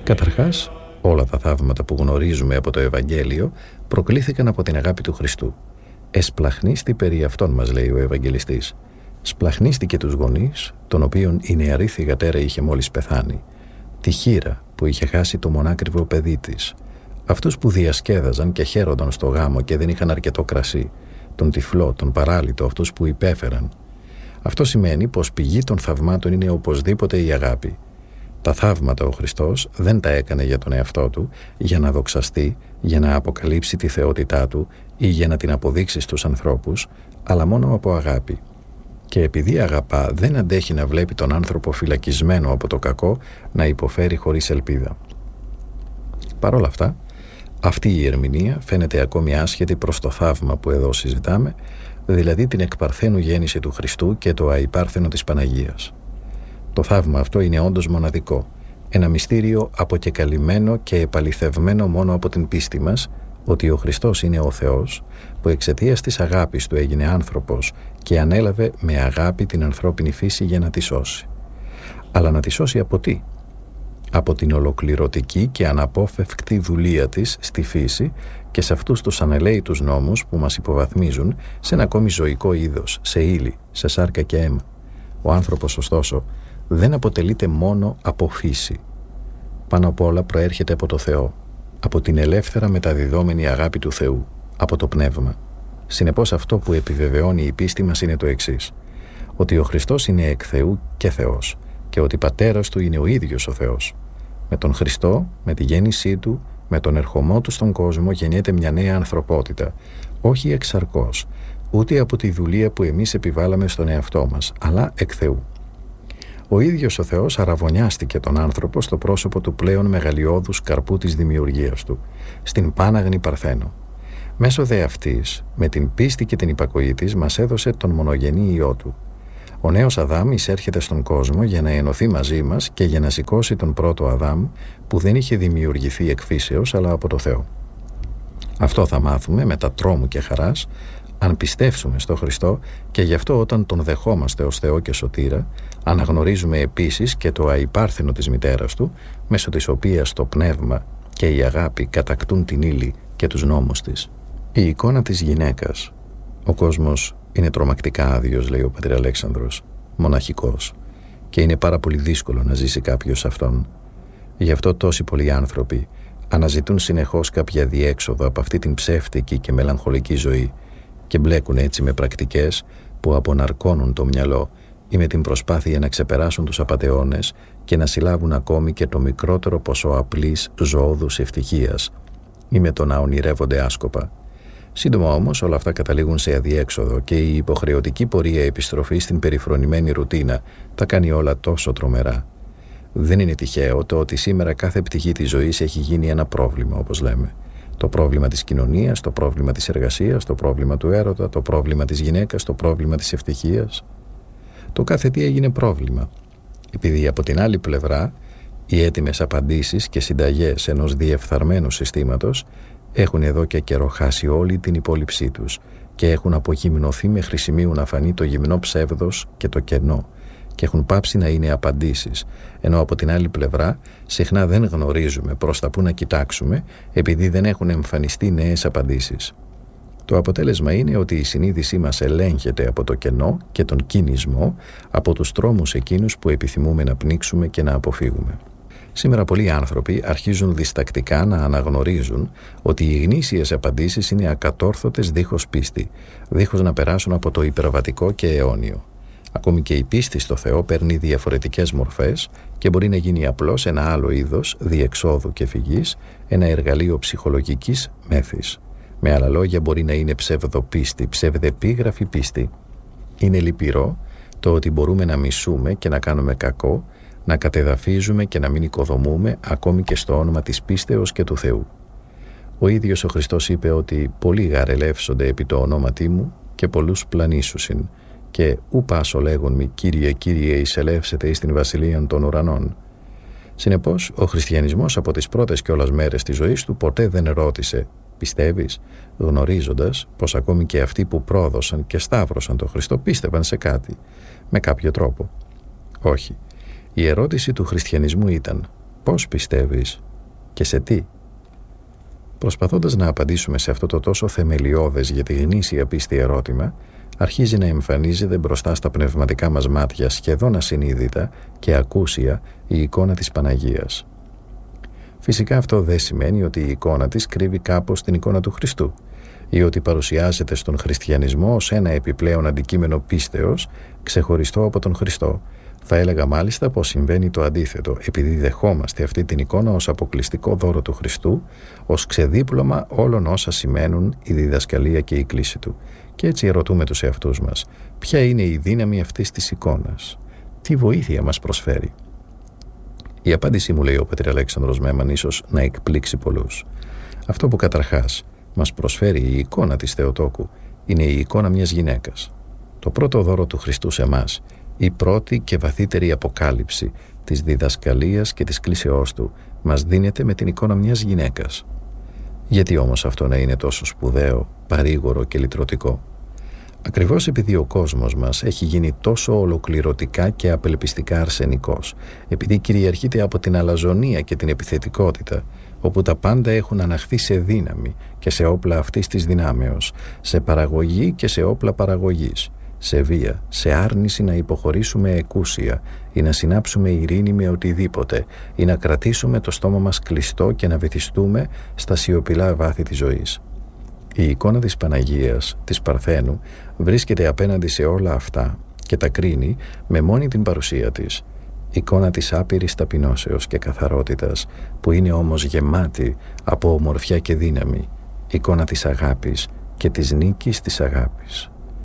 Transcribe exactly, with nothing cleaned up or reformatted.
Καταρχάς, όλα τα θαύματα που γνωρίζουμε από το Ευαγγέλιο προκλήθηκαν από την αγάπη του Χριστού. «Εσπλαχνίστη περί αυτών», μας λέει ο Ευαγγελιστής. Σπλαχνίστηκε τους γονείς, των οποίων η νεαρή θυγατέρα είχε μόλις πεθάνει, τη χήρα που είχε χάσει το μονάκριβο παιδί της, αυτούς που διασκέδαζαν και χαίρονταν στο γάμο και δεν είχαν αρκετό κρασί, τον τυφλό, τον παράλυτο, αυτούς που υπέφεραν. Αυτό σημαίνει πως πηγή των θαυμάτων είναι οπωσδήποτε η αγάπη. Τα θαύματα ο Χριστός δεν τα έκανε για τον εαυτό του, για να δοξαστεί, για να αποκαλύψει τη θεότητά του ή για να την αποδείξει στους ανθρώπους, αλλά μόνο από αγάπη. Και επειδή αγαπά, δεν αντέχει να βλέπει τον άνθρωπο φυλακισμένο από το κακό να υποφέρει χωρίς ελπίδα. Παρ' όλα αυτά, αυτή η ερμηνεία φαίνεται ακόμη άσχετη προς το θαύμα που εδώ συζητάμε, δηλαδή την εκπαρθένου γέννηση του Χριστού και το αϊπάρθενο της Παναγίας. Το θαύμα αυτό είναι όντως μοναδικό, ένα μυστήριο αποκεκαλυμμένο και επαληθευμένο μόνο από την πίστη μας ότι ο Χριστός είναι ο Θεός που εξαιτίας της αγάπης του έγινε άνθρωπος και ανέλαβε με αγάπη την ανθρώπινη φύση για να τη σώσει. Αλλά να τη σώσει από τι? Από την ολοκληρωτική και αναπόφευκτη δουλεία της στη φύση και σε αυτούς τους ανελαίητους νόμους που μας υποβαθμίζουν σε ένα ακόμη ζωικό είδος, σε ύλη, σε σάρκα και αίμα. Ο άνθρωπος, ωστόσο, δεν αποτελείται μόνο από φύση. Πάνω απ' όλα προέρχεται από το Θεό, από την ελεύθερα μεταδιδόμενη αγάπη του Θεού, από το Πνεύμα. Συνεπώς αυτό που επιβεβαιώνει η πίστη μας είναι το εξής: ότι ο Χριστός είναι εκ Θεού και Θεός και ότι πατέρας του είναι ο ίδιος ο Θεός. Με τον Χριστό, με τη γέννησή του, με τον ερχομό του στον κόσμο γεννιέται μια νέα ανθρωπότητα, όχι εξαρκώς, ούτε από τη δουλεία που εμείς επιβάλαμε στον εαυτό μας, αλλά εκ Θεού. Ο ίδιος ο Θεός αραβωνιάστηκε τον άνθρωπο στο πρόσωπο του πλέον μεγαλειώδους καρπού της δημιουργίας του, στην πάναγνη Παρθένο. Μέσω δε αυτής, με την πίστη και την υπακοή της, μας έδωσε τον μονογενή Υιό του. Ο νέος Αδάμ εισέρχεται στον κόσμο για να ενωθεί μαζί μας και για να σηκώσει τον πρώτο Αδάμ που δεν είχε δημιουργηθεί εκ φύσεως αλλά από το Θεό. Αυτό θα μάθουμε μετά τρόμου και χαράς αν πιστέψουμε στο Χριστό και γι' αυτό όταν τον δεχόμαστε ως Θεό και Σωτήρα αναγνωρίζουμε επίσης και το αϊπάρθενο της μητέρας του μέσω της οποίας το πνεύμα και η αγάπη κατακτούν την ύλη και τους νόμους της. Η εικόνα της γυναίκας. Ο κόσμος είναι τρομακτικά άδειος, λέει ο πατήρ Αλέξανδρος, μοναχικός, και είναι πάρα πολύ δύσκολο να ζήσει κάποιος αυτόν. Γι' αυτό τόσοι πολλοί άνθρωποι αναζητούν συνεχώς κάποια διέξοδο από αυτή την ψεύτικη και μελαγχολική ζωή και μπλέκουν έτσι με πρακτικές που αποναρκώνουν το μυαλό ή με την προσπάθεια να ξεπεράσουν τους απατεώνες και να συλλάβουν ακόμη και το μικρότερο ποσό απλής ζωώδους ευτυχίας ή με το να ονειρεύονται άσκοπα. Σύντομα όμως όλα αυτά καταλήγουν σε αδιέξοδο και η υποχρεωτική πορεία επιστροφή στην περιφρονημένη ρουτίνα τα κάνει όλα τόσο τρομερά. Δεν είναι τυχαίο το ότι σήμερα κάθε πτυχή της ζωής έχει γίνει ένα πρόβλημα, όπως λέμε. Το πρόβλημα της κοινωνίας, το πρόβλημα της εργασίας, το πρόβλημα του έρωτα, το πρόβλημα της γυναίκας, το πρόβλημα της ευτυχίας. Το κάθε τι έγινε πρόβλημα, επειδή από την άλλη πλευρά οι έτοιμες απαντήσεις και συνταγές ενός διεφθαρμένου συστήματος έχουν εδώ και καιρό χάσει όλη την υπόλοιψή τους και έχουν απογυμνωθεί μέχρι σημείου να φανεί το γυμνό ψεύδος και το κενό και έχουν πάψει να είναι απαντήσεις, ενώ από την άλλη πλευρά συχνά δεν γνωρίζουμε προς τα που να κοιτάξουμε επειδή δεν έχουν εμφανιστεί νέες απαντήσεις. Το αποτέλεσμα είναι ότι η συνείδησή μας ελέγχεται από το κενό και τον κινησμό, από τους τρόμους εκείνους που επιθυμούμε να πνίξουμε και να αποφύγουμε. Σήμερα πολλοί άνθρωποι αρχίζουν διστακτικά να αναγνωρίζουν ότι οι γνήσιες απαντήσεις είναι ακατόρθωτες δίχως πίστη, δίχως να περάσουν από το υπερβατικό και αιώνιο. Ακόμη και η πίστη στο Θεό παίρνει διαφορετικές μορφές και μπορεί να γίνει απλώς ένα άλλο είδος διεξόδου και φυγής, ένα εργαλείο ψυχολογικής μέθης. Με άλλα λόγια, μπορεί να είναι ψευδοπίστη, ψευδεπίγραφη πίστη. Είναι λυπηρό το ότι μπορούμε να μισούμε και να κάνουμε κακό, να κατεδαφίζουμε και να μην οικοδομούμε ακόμη και στο όνομα της πίστεως και του Θεού. Ο ίδιος ο Χριστός είπε ότι «πολλοί γαρελεύσονται επί το ονόματί μου και πολλούς πλανήσουσιν» και «ου πάσο λέγον μη Κύριε, Κύριε, εισελεύσετε εις την βασιλείαν των ουρανών». Συνεπώς, ο χριστιανισμός από τις πρώτες κιόλας μέρες της ζωής του ποτέ δεν ρώτησε «πιστεύεις?», γνωρίζοντας πως ακόμη και αυτοί που πρόδωσαν και σταύρωσαν τον Χριστό πίστευαν σε κάτι, με κάποιο τρόπο. Όχι. Η ερώτηση του χριστιανισμού ήταν Πώς πιστεύεις και σε τι? Προσπαθώντας να απαντήσουμε σε αυτό το τόσο θεμελιώδες για τη γνήσια πίστη ερώτημα, αρχίζει να εμφανίζεται μπροστά στα πνευματικά μας μάτια σχεδόν ασυνείδητα και ακούσια η εικόνα της Παναγίας. Φυσικά αυτό δεν σημαίνει ότι η εικόνα της κρύβει κάπως την εικόνα του Χριστού ή ότι παρουσιάζεται στον χριστιανισμό ως ένα επιπλέον αντικείμενο πίστεως ξεχωριστό από τον Χριστό. Θα έλεγα μάλιστα πως συμβαίνει το αντίθετο, επειδή δεχόμαστε αυτή την εικόνα ως αποκλειστικό δώρο του Χριστού, ως ξεδίπλωμα όλων όσα σημαίνουν η διδασκαλία και η κλίση του. Και έτσι ερωτούμε τους εαυτούς μας, ποια είναι η δύναμη αυτής της εικόνας? Τι βοήθεια μας προσφέρει? Η απάντησή μου, λέει ο πατήρ Αλέξανδρος Μέμαν, ίσως να εκπλήξει πολλούς. Αυτό που καταρχάς μας προσφέρει η εικόνα της Θεοτόκου είναι η εικόνα μιας γυναίκας. Το πρώτο δώρο του Χριστού σε εμάς, η πρώτη και βαθύτερη αποκάλυψη της διδασκαλίας και της κλίσεώς του, μας δίνεται με την εικόνα μιας γυναίκας. Γιατί όμως αυτό να είναι τόσο σπουδαίο, παρήγορο και λυτρωτικό? Ακριβώς επειδή ο κόσμος μας έχει γίνει τόσο ολοκληρωτικά και απελπιστικά αρσενικός, επειδή κυριαρχείται από την αλαζονία και την επιθετικότητα, όπου τα πάντα έχουν αναχθεί σε δύναμη και σε όπλα αυτής της δυνάμεως, σε παραγωγή και σε όπλα παραγωγής, σε βία, σε άρνηση να υποχωρήσουμε εκούσια ή να συνάψουμε ειρήνη με οτιδήποτε ή να κρατήσουμε το στόμα μας κλειστό και να βυθιστούμε στα σιωπηλά βάθη της ζωής. Η εικόνα της Παναγίας, της Παρθένου, βρίσκεται απέναντι σε όλα αυτά και τα κρίνει με μόνη την παρουσία της. Εικόνα της άπειρης ταπεινώσεως και καθαρότητας, που είναι όμως γεμάτη από ομορφιά και δύναμη. Εικόνα της αγάπης και της νίκης της αγάπης.